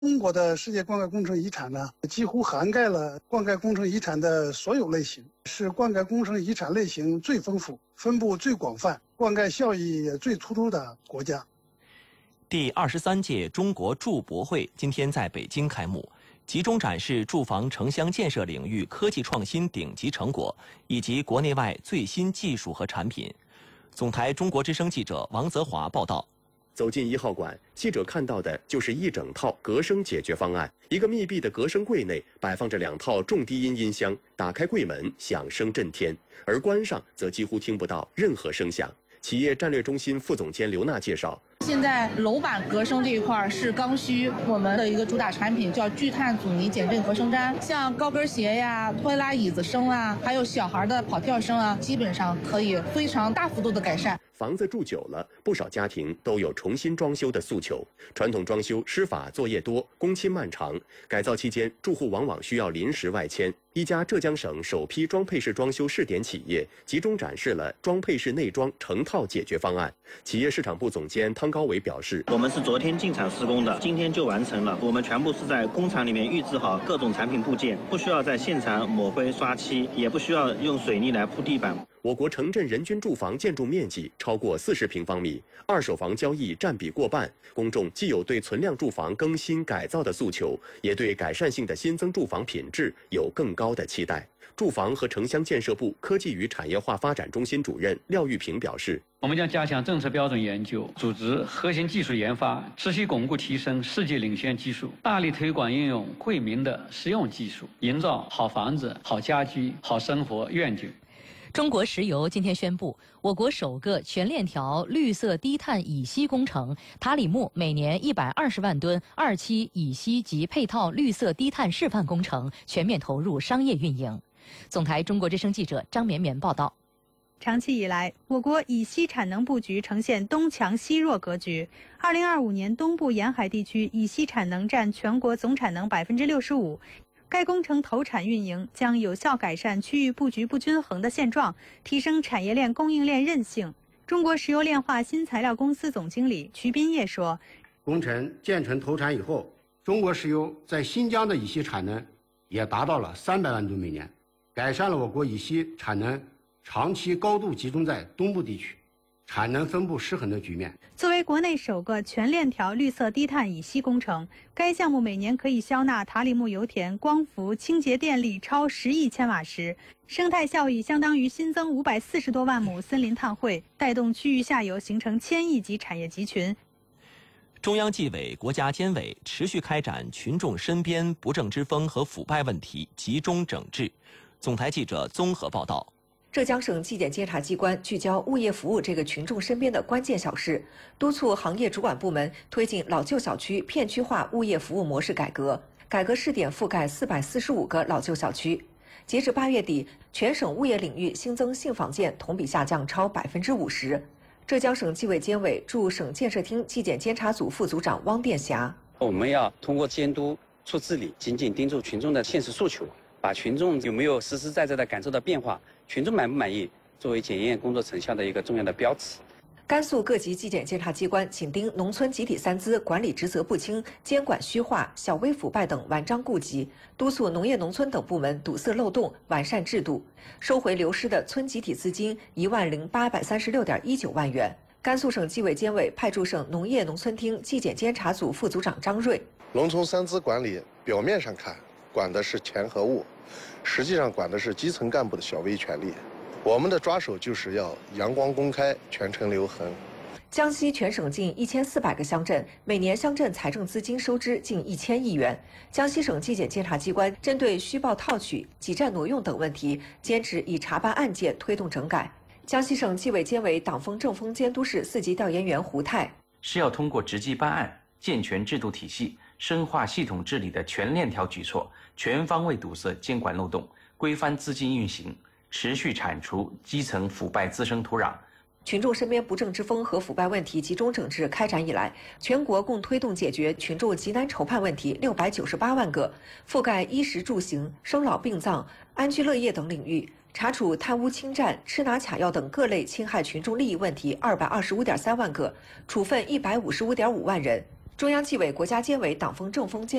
中国的世界灌溉工程遗产呢，几乎涵盖了灌溉工程遗产的所有类型，是灌溉工程遗产类型最丰富、分布最广泛、灌溉效益也最突出的国家。 第23届中国住博会今天在北京开幕，集中展示住房城乡建设领域科技创新顶级成果以及国内外最新技术和产品。总台中国之声记者王泽华报道。 走进1号馆，记者看到的就是一整套隔声解决方案。一个密闭的隔声柜内摆放着2套重低音音箱，打开柜门，响声震天，而关上则几乎听不到任何声响。企业战略中心副总监刘娜介绍， 现在楼板隔声这一块是刚需，我们的一个主打产品叫聚碳阻尼减震隔声毡，像高跟鞋呀、拖拉椅子声啊，还有小孩的跑跳声啊，基本上可以非常大幅度的改善。 房子住久了，不少家庭都有重新装修的诉求。传统装修施法作业多，工期漫长，改造期间住户往往需要临时外迁。一家浙江省首批装配式装修试点企业集中展示了装配式内装成套解决方案。企业市场部总监汤高伟表示， 我们是昨天进场施工的，今天就完成了。我们全部是在工厂里面预制好各种产品部件，不需要在现场抹灰刷漆，也不需要用水泥来铺地板。 我国城镇人均住房建筑面积超过40平方米，二手房交易占比过半。公众既有对存量住房更新改造的诉求，也对改善性的新增住房品质有更高的期待。住房和城乡建设部科技与产业化发展中心主任廖玉平表示， 我们将加强政策标准研究，组织核心技术研发，持续巩固提升世界领先技术，大力推广应用惠民的实用技术，营造好房子、好家居、好生活愿景。 中国石油今天宣布，我国首个全链条绿色低碳乙烯工程塔里木每年120万吨2期乙烯及配套绿色低碳示范工程全面投入商业运营。总台中国之声记者张绵绵报道。 长期以来，我国乙烯产能布局呈现东强西弱格局。2025年，东部沿海地区乙烯产能占全国总产能65%。该工程投产运营将有效改善区域布局不均衡的现状，提升产业链供应链韧性。中国石油炼化新材料公司总经理瞿斌业说：“ 工程建成投产以后，中国石油在新疆的乙烯产能也达到了300万吨每年，改善了我国乙烯产能长期高度集中在东部地区，产能分布失衡的局面。” 作为国内首个全链条绿色低碳乙烯工程，该项目每年可以消纳塔里木油田光伏清洁电力超10亿千瓦时，生态效益相当于新增540多万亩森林碳汇，带动区域下游形成1000亿级产业集群。 中央纪委、国家监委持续开展群众身边不正之风和腐败问题集中整治。总台记者综合报道。 浙江省纪检监察机关聚焦物业服务这个群众身边的关键小事，督促行业主管部门推进老旧小区片区化物业服务模式改革，改革试点覆盖445个老旧小区。截至8月底，全省物业领域新增信访件同比下降超50%。浙江省纪委监委驻省建设厅纪检监察组副组长汪殿霞：“ 我们要通过监督促治理，紧紧盯住群众的现实诉求。”把群众有没有实实在在的感受到变化，群众满不满意，作为检验工作成效的一个重要的标尺。 甘肃各级纪检监察机关紧盯农村集体三资管理职责不清、监管虚化、小微腐败等顽瘴痼疾，督促农业农村等部门堵塞漏洞、完善制度，收回流失的村集体资金10836.19万元。甘肃省纪委监委派驻省农业农村厅纪检监察组副组长张瑞： 农村三资管理表面上看管的是钱和物，实际上管的是基层干部的小微权利。我们的抓手就是要阳光公开，全程留痕。 江西全省近1400个乡镇，每年乡镇财政资金收支近1000亿元。江西省纪检监察机关针对虚报套取、挤占挪用等问题，坚持以查办案件推动整改。江西省纪委监委党风政风监督室4级调研员胡泰： 是要通过直击办案、健全制度体系、深化系统治理的全链条举措，全方位堵塞监管漏洞，规范资金运行，持续铲除基层腐败滋生土壤。 群众身边不正之风和腐败问题集中整治开展以来，全国共推动解决群众急难愁盼问题698万个，覆盖衣食住行、生老病葬、安居乐业等领域，查处贪污侵占、吃拿卡要等各类侵害群众利益问题225.3万个，处分155.5万人。 中央纪委国家监委党风政风监